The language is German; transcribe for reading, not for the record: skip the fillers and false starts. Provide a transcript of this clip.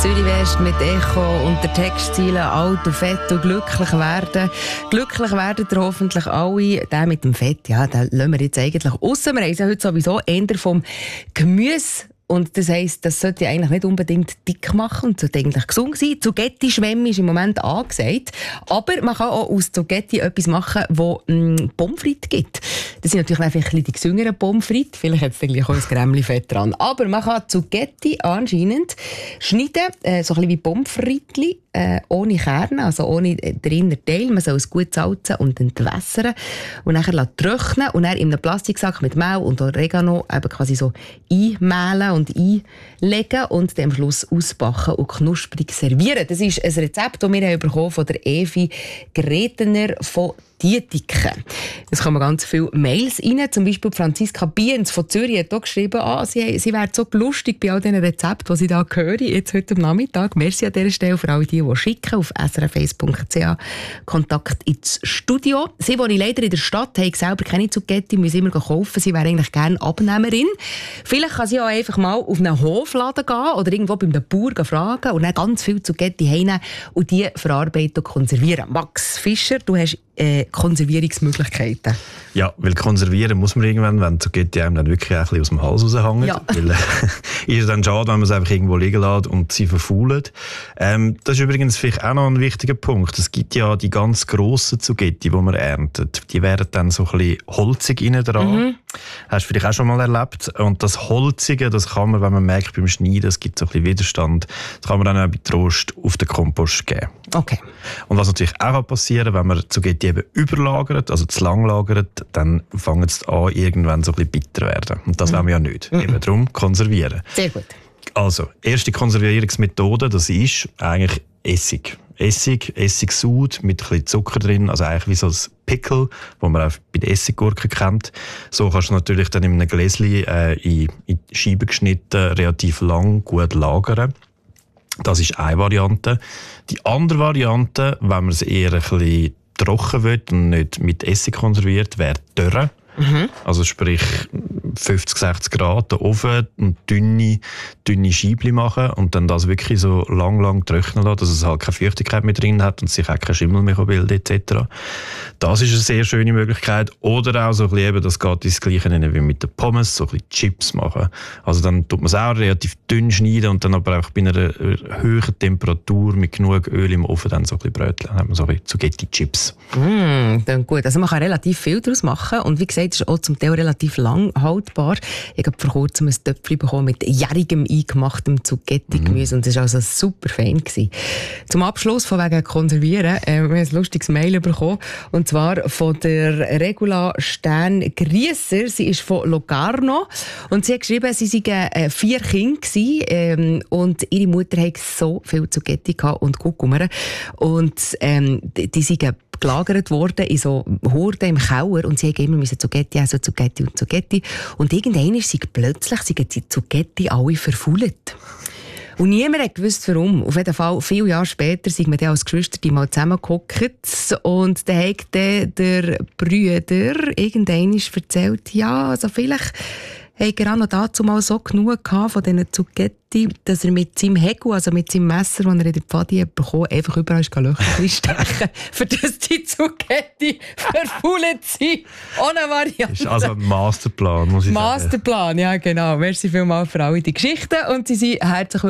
Zürich West mit Echo und der Textziele alt und fett und glücklich werden. Glücklich werden ihr hoffentlich alle. Der mit dem Fett, ja, den lassen wir jetzt eigentlich aussen. Wir haben ja heute sowieso eher vom Gemüse. Und das heisst, das sollte eigentlich nicht unbedingt dick machen und sollte eigentlich gesund sein. Zucchetti-Schwemme ist im Moment angesagt. Aber man kann auch aus Zucchetti etwas machen, das Pommes frites gibt. Das sind natürlich einfach ein bisschen die gesüngeren Pommes frites. Vielleicht hat es dann gleich auch ein Grämmchen Fett dran. Aber man kann Zucchetti anscheinend schneiden, so ein bisschen wie Pommes frites, ohne Kerne, also ohne den inneren Teil. Man soll es gut salzen und entwässern und dann trocknen und dann in einem Plastiksack mit Mehl und Oregano eben quasi so einmehlen und einlegen und dann am Schluss ausbacken und knusprig servieren. Das ist ein Rezept, das wir bekommen von der Evi Gretener von Dietiken. Es kommen ganz viele Mails rein. Zum Beispiel Franziska Biens von Zürich hat auch geschrieben, sie wäre so lustig bei all diesen Rezepten, die sie da hören, jetzt heute am Nachmittag. Merci an dieser Stelle für alle die schicken auf srf1.ch Kontakt ins Studio. Sie wohnen leider in der Stadt, haben selber keine Zucchetti, müssen immer kaufen. Sie wäre eigentlich gerne Abnehmerin. Vielleicht kann sie auch einfach mal auf einen Hofladen gehen oder irgendwo bei einem Bauer fragen und dann ganz viel Zucchetti heimnehmen und die verarbeiten und konservieren. Max Fischer, du hast Konservierungsmöglichkeiten. Ja, weil konservieren muss man irgendwann, wenn Zucchetti einem dann wirklich ein bisschen aus dem Hals raushängt. Ja. Weil ist es dann schade, wenn man es einfach irgendwo liegen lässt und sie verfaulen. Das ist übrigens vielleicht auch noch ein wichtiger Punkt. Es gibt ja die ganz grossen Zucchetti, die man erntet. Die werden dann so ein bisschen holzig innen dran. Hast du vielleicht auch schon mal erlebt. Und das Holzige, das kann man, wenn man merkt beim Schneiden, es gibt so ein bisschen Widerstand, das kann man dann auch bei Trost auf den Kompost geben. Okay. Und was natürlich auch passieren kann, wenn man Zucchetti eben überlagert, also zu lang lagert, dann fangen es an, irgendwann so ein bisschen bitter werden. Und das wollen wir ja nicht. Eben darum konservieren. Sehr gut. Also, erste Konservierungsmethode, das ist eigentlich Essig. Essigsud mit ein bisschen Zucker drin, also eigentlich wie so ein Pickle, das man auch bei den Essiggurken kennt. So kannst du natürlich dann in einem Gläschen in Scheiben geschnitten relativ lang gut lagern. Das ist eine Variante. Die andere Variante, wenn man es eher ein bisschen trocken will und nicht mit Essig konserviert, wäre Dörre. Also sprich 50-60 Grad den Ofen und dünne Scheibchen machen und dann das wirklich so lang trocknen lassen, dass es halt keine Feuchtigkeit mehr drin hat und sich auch kein Schimmel mehr bilden etc. Das ist eine sehr schöne Möglichkeit. Oder auch so ein bisschen eben, das geht ins Gleiche wie mit den Pommes, so ein bisschen Chips machen. Also dann tut man es auch relativ dünn schneiden und dann aber auch bei einer höheren Temperatur mit genug Öl im Ofen dann so ein bisschen bröteln. Dann hat man so ein bisschen Zucchetti-Chips. Dann gut. Also man kann relativ viel daraus machen und wie gesagt, ist auch zum Teil relativ lang haltbar. Ich habe vor kurzem ein Töpfchen bekommen mit jährigem eingemachtem Zucchetti-Gemüse und das war also super fein gewesen. Zum Abschluss von wegen Konservieren, wir haben ein lustiges Mail bekommen und zwar von der Regula Stern-Griesser. Sie ist von Locarno und sie hat geschrieben, sie seien 4 Kinder gewesen, und ihre Mutter hatte so viel Zucchetti und Kurkuma und die seien gelagert worden in so Horden im Keller und sie haben immer Zucchetti essen, Zucchetti. Und irgendwann sind plötzlich die Zucchetti alle verfault. Und niemand hat gewusst, warum. Auf jeden Fall, viele Jahre später sind wir dann als Geschwister mal zusammengehockt und dann hat der Brüder irgendwann erzählt, ja, also vielleicht hat er auch noch dazu mal so genug gehabt von diesen Zucchetti, dass er mit seinem Hegel, also mit seinem Messer, das er in der Pfadi bekommen hat, einfach überall Löcher stechen, für das die Zucchetti verfault sind. Ohne Variante. Das ist also ein Masterplan, muss ich sagen. Masterplan, ja genau. Merci vielmals für alle die Geschichten und Sie sind herzlich willkommen